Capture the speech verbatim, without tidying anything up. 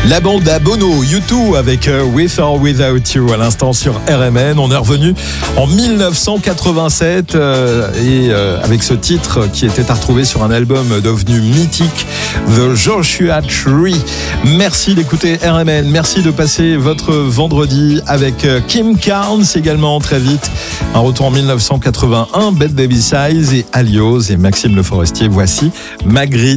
La bande à Bono, U deux avec euh, With or Without You à l'instant sur R M N. On est revenu en dix-neuf cent quatre-vingt-sept euh, et euh, avec ce titre qui était à retrouver sur un album devenu mythique, The Joshua Tree. Merci d'écouter R M N, merci de passer votre vendredi avec euh, Kim Carnes également très vite. Un retour en dix-neuf cent quatre-vingt-un, Bette Davis Eyes et Alios et Maxime Le Forestier. Voici Magritte.